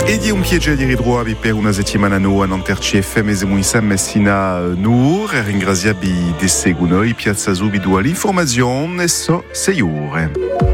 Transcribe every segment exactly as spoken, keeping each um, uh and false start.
E di un piacere di ritrovarvi per una settimana nuova in Anterci F M Esemuisa Messina Nur e ringraziarvi di seguire noi piazza subito all'informazione e so sei ore.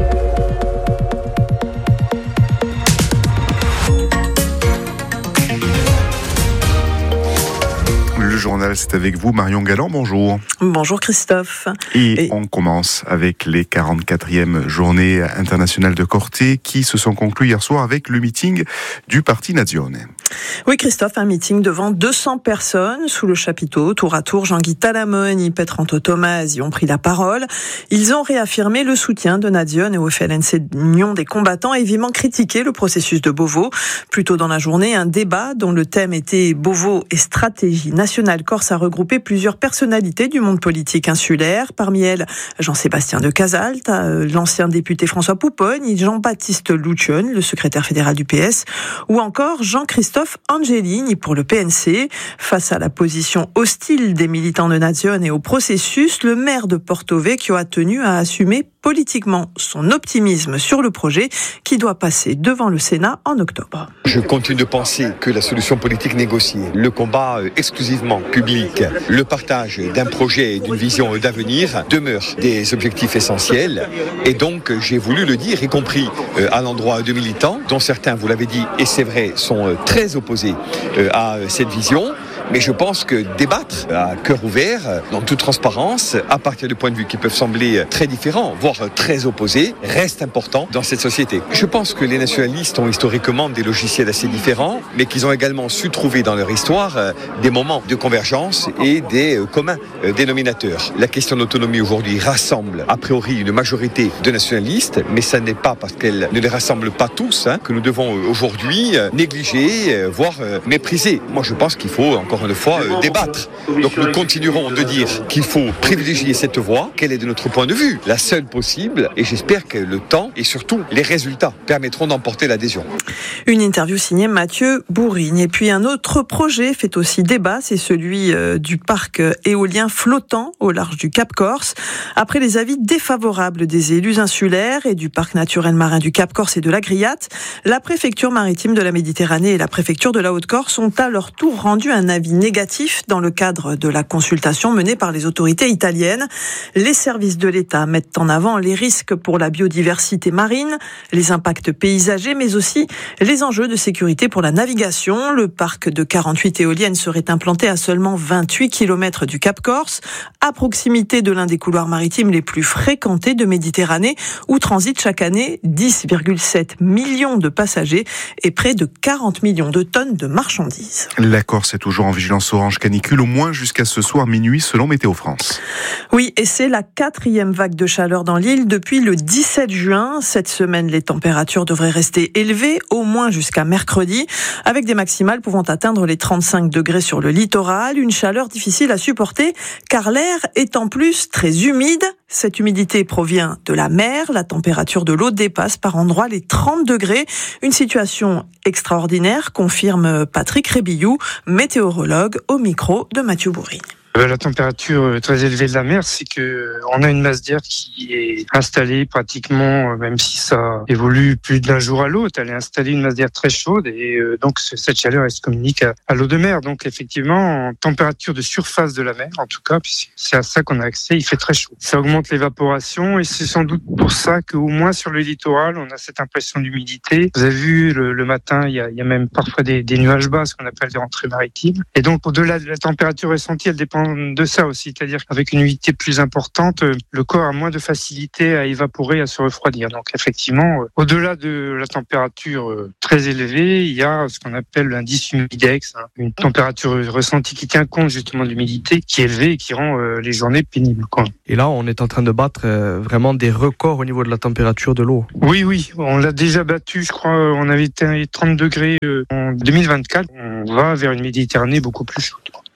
Le journal, c'est avec vous, Marion Galland, bonjour. Bonjour Christophe. Et, Et on commence avec les quarante-quatrièmes journées internationales de Corté qui se sont conclues hier soir avec le meeting du Parti Nazione. Oui Christophe, un meeting devant deux cents personnes sous le chapiteau. Tour à tour, Jean-Guy Talamone et Petranto Tomasi ont pris la parole. Ils ont réaffirmé le soutien de Nazione au F L N C Union des combattants et vivement critiqué le processus de Beauvau. Plus tôt dans la journée, un débat dont le thème était Beauvau et stratégie nationale corse a regroupé plusieurs personnalités du monde politique insulaire. Parmi elles, Jean-Sébastien de Casalt, l'ancien député François Poupogne, Jean-Baptiste Lucione, le secrétaire fédéral du P S, ou encore Jean-Christophe Angelini pour le P N C. Face à la position hostile des militants de Nazione et au processus, le maire de Porto Vecchio a tenu à assumer politiquement son optimisme sur le projet qui doit passer devant le Sénat en octobre. Je continue de penser que la solution politique négociée, le combat exclusivement public, le partage d'un projet et d'une vision d'avenir demeurent des objectifs essentiels. Et donc, j'ai voulu le dire, y compris à l'endroit de militants, dont certains, vous l'avez dit, et c'est vrai, sont très opposés à cette vision. Mais je pense que débattre à cœur ouvert, dans toute transparence, à partir de points de vue qui peuvent sembler très différents, voire très opposés, reste important dans cette société. Je pense que les nationalistes ont historiquement des logiciels assez différents, mais qu'ils ont également su trouver dans leur histoire des moments de convergence et des communs dénominateurs. La question de l'autonomie aujourd'hui rassemble a priori une majorité de nationalistes, mais ça n'est pas parce qu'elle ne les rassemble pas tous hein, que nous devons aujourd'hui négliger, voire mépriser. Moi je pense qu'il faut encore une fois euh, débattre. Donc nous continuerons de dire qu'il faut privilégier cette voie, quelle est de notre point de vue la seule possible, et j'espère que le temps et surtout les résultats permettront d'emporter l'adhésion. Une interview signée Mathieu Bourigne. Et puis un autre projet fait aussi débat, c'est celui euh, du parc éolien flottant au large du Cap Corse. Après les avis défavorables des élus insulaires et du parc naturel marin du Cap Corse et de la Griate, la préfecture maritime de la Méditerranée et la préfecture de la Haute-Corse ont à leur tour rendu un avis négatif dans le cadre de la consultation menée par les autorités italiennes. Les services de l'État mettent en avant les risques pour la biodiversité marine, les impacts paysagers, mais aussi les enjeux de sécurité pour la navigation. Le parc de quarante-huit éoliennes serait implanté à seulement vingt-huit kilomètres du Cap Corse, à proximité de l'un des couloirs maritimes les plus fréquentés de Méditerranée, où transitent chaque année dix virgule sept millions de passagers et près de quarante millions de tonnes de marchandises. La Corse est toujours en vigilance orange canicule, au moins jusqu'à ce soir minuit, selon Météo France. Oui, et c'est la quatrième vague de chaleur dans l'île depuis le dix-sept juin. Cette semaine, les températures devraient rester élevées, au moins jusqu'à mercredi, avec des maximales pouvant atteindre les trente-cinq degrés sur le littoral. Une chaleur difficile à supporter, car l'air est en plus très humide. Cette humidité provient de la mer. La température de l'eau dépasse par endroits les trente degrés. Une situation extraordinaire, confirme Patrick Rébillou, météorologue, au micro de Mathieu Bourigne. La température très élevée de la mer, c'est que on a une masse d'air qui est installée pratiquement, même si ça évolue plus d'un jour à l'autre, elle est installée une masse d'air très chaude et donc cette chaleur elle se communique à, à l'eau de mer. Donc effectivement, en température de surface de la mer, en tout cas, puisque c'est à ça qu'on a accès, il fait très chaud. Ça augmente l'évaporation et c'est sans doute pour ça qu'au moins sur le littoral, on a cette impression d'humidité. Vous avez vu le, le matin, il y, a, il y a même parfois des, des nuages bas, ce qu'on appelle des rentrées maritimes. Et donc au-delà de la température ressentie, elle dépend de ça aussi, c'est-à-dire qu'avec une humidité plus importante, le corps a moins de facilité à évaporer, à se refroidir. Donc effectivement, au-delà de la température très élevée, il y a ce qu'on appelle l'indice humidex, hein, une température ressentie qui tient compte justement de l'humidité, qui est élevée et qui rend euh, les journées pénibles, quoi. Et là, on est en train de battre euh, vraiment des records au niveau de la température de l'eau. Oui, oui, on l'a déjà battu, je crois, on avait été trente degrés euh, en deux mille vingt-quatre, on va vers une Méditerranée beaucoup plus chaude.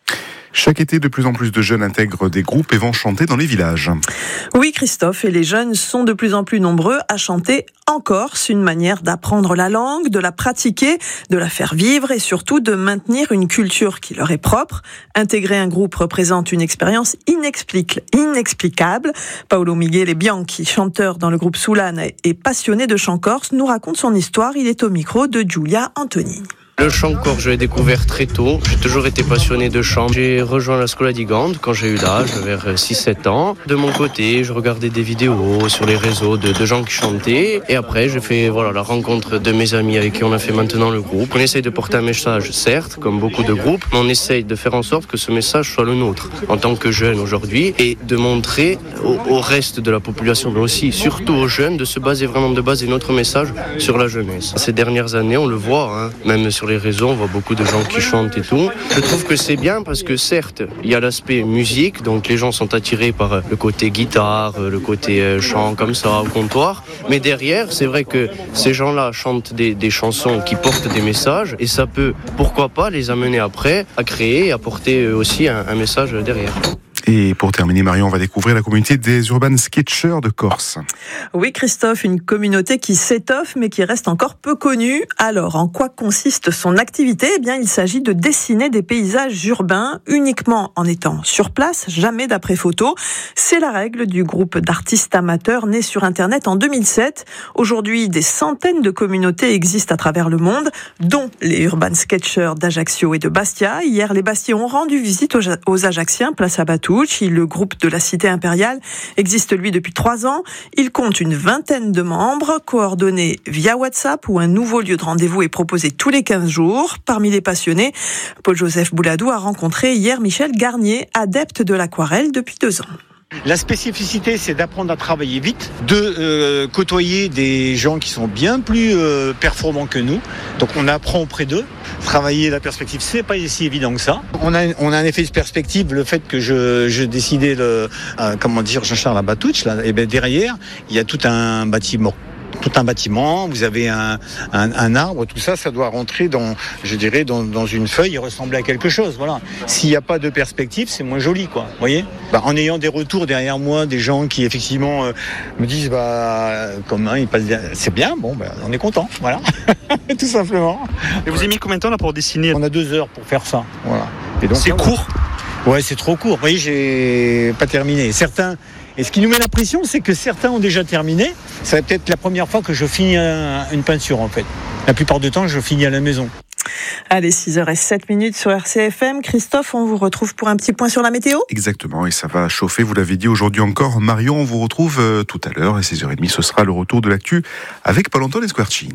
Chaque été, de plus en plus de jeunes intègrent des groupes et vont chanter dans les villages. Oui, Christophe, et les jeunes sont de plus en plus nombreux à chanter en Corse, une manière d'apprendre la langue, de la pratiquer, de la faire vivre et surtout de maintenir une culture qui leur est propre. Intégrer un groupe représente une expérience inexplic- inexplicable. Paolo Miguel Bianchi, chanteur dans le groupe Soulane et passionné de chant corse, nous raconte son histoire. Il est au micro de Giulia Antoni. Le chant corse, je l'ai découvert très tôt. J'ai toujours été passionné de chant. J'ai rejoint la Scuola di Gand quand j'ai eu l'âge, vers six sept ans. De mon côté, je regardais des vidéos sur les réseaux de, de gens qui chantaient. Et après, j'ai fait voilà, la rencontre de mes amis avec qui on a fait maintenant le groupe. On essaye de porter un message, certes, comme beaucoup de groupes, mais on essaye de faire en sorte que ce message soit le nôtre, en tant que jeunes aujourd'hui, et de montrer au, au reste de la population, mais aussi, surtout aux jeunes, de se baser vraiment, de baser notre message sur la jeunesse. Ces dernières années, on le voit, hein, même sur les réseaux, on voit beaucoup de gens qui chantent et tout. Je trouve que c'est bien parce que certes, il y a l'aspect musique, donc les gens sont attirés par le côté guitare, le côté chant comme ça au comptoir, mais derrière, c'est vrai que ces gens-là chantent des, des chansons qui portent des messages et ça peut, pourquoi pas, les amener après à créer et apporter aussi un, un message derrière. Et pour terminer, Marion, on va découvrir la communauté des Urban Sketchers de Corse. Oui, Christophe, une communauté qui s'étoffe mais qui reste encore peu connue. Alors, en quoi consiste son activité ? Eh bien, il s'agit de dessiner des paysages urbains uniquement en étant sur place, jamais d'après photo. C'est la règle du groupe d'artistes amateurs né sur Internet en deux mille sept. Aujourd'hui, des centaines de communautés existent à travers le monde, dont les Urban Sketchers d'Ajaccio et de Bastia. Hier, les Bastiais ont rendu visite aux Ajacciens, place à Batou. Le groupe de la Cité impériale existe lui depuis trois ans. Il compte une vingtaine de membres, coordonnés via WhatsApp où un nouveau lieu de rendez-vous est proposé tous les quinze jours. Parmi les passionnés, Paul-Joseph Bouladou a rencontré hier Michel Garnier, adepte de l'aquarelle depuis deux ans. La spécificité, c'est d'apprendre à travailler vite, de euh, côtoyer des gens qui sont bien plus euh, performants que nous. Donc on apprend auprès d'eux. Travailler la perspective, c'est pas si évident que ça. On a, on a un effet de perspective, le fait que je, je décidais le, euh, comment dire, Jean-Charles Batouche, là, et bien derrière, il y a tout un bâtiment. Tout un bâtiment, vous avez un, un, un arbre, tout ça, ça doit rentrer dans, je dirais, dans, dans une feuille et ressembler à quelque chose. Voilà. S'il n'y a pas de perspective, c'est moins joli, quoi. Vous voyez ? Bah, en ayant des retours derrière moi, des gens qui effectivement euh, me disent, bah, comment il passe bien, c'est bien, bon, bah, on est content, voilà, tout simplement. Et vous avez mis combien de temps là pour dessiner ? On a deux heures pour faire ça, voilà. Et donc c'est court ? Ouais, c'est trop court. Vous voyez, j'ai pas terminé. Certains. Et ce qui nous met la pression, c'est que certains ont déjà terminé. Ça va peut-être la première fois que je finis un, une peinture, en fait. La plupart du temps, je finis à la maison. Allez, six heures zéro sept minutes sur R C F M. Christophe, on vous retrouve pour un petit point sur la météo ? Exactement, et ça va chauffer, vous l'avez dit aujourd'hui encore. Marion, on vous retrouve euh, tout à l'heure, à six heures trente, ce sera le retour de l'actu avec Paolo Squarcini.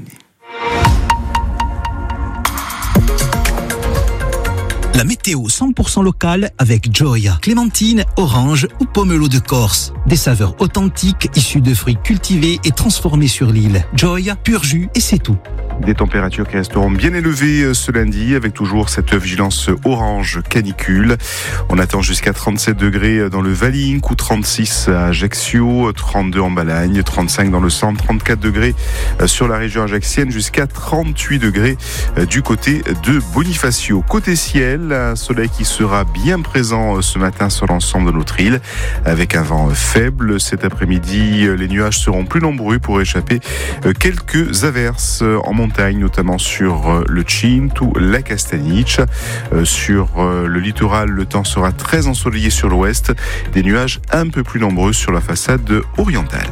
La météo cent pour cent locale avec Joya, clémentine, orange ou pomelo de Corse. Des saveurs authentiques issues de fruits cultivés et transformés sur l'île. Joya, pur jus et c'est tout. Des températures qui resteront bien élevées ce lundi avec toujours cette vigilance orange canicule. On attend jusqu'à trente-sept degrés dans le Valinque ou trente-six à Ajaccio, trente-deux en Balagne, trente-cinq dans le centre, trente-quatre degrés sur la région ajaxienne, jusqu'à trente-huit degrés du côté de Bonifacio. Côté ciel, un soleil qui sera bien présent ce matin sur l'ensemble de notre île avec un vent faible. Cet après-midi, les nuages seront plus nombreux pour échapper quelques averses en montagne, notamment sur le Cinto, la Castaniche. Sur le littoral, le temps sera très ensoleillé sur l'ouest, des nuages un peu plus nombreux sur la façade orientale.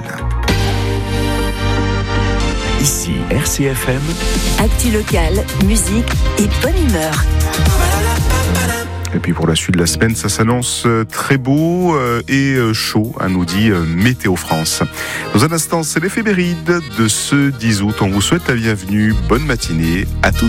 Ici R C F M. Actu locale, musique et bonne humeur. Et puis pour la suite de la semaine, ça s'annonce très beau et chaud, hein, nous dit Météo France. Dans un instant, c'est l'éphéméride de ce dix août. On vous souhaite la bienvenue. Bonne matinée. À tout de suite.